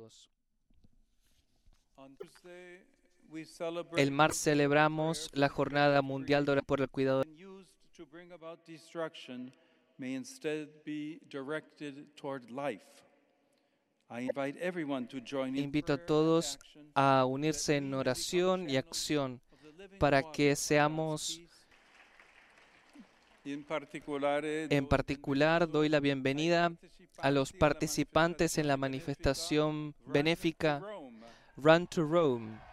todos. El martes celebramos la Jornada Mundial de Oración por el Cuidado. Invito a todos a unirse en oración y acción para que seamos. En particular, doy la bienvenida a los participantes en la manifestación benéfica Run to Rome,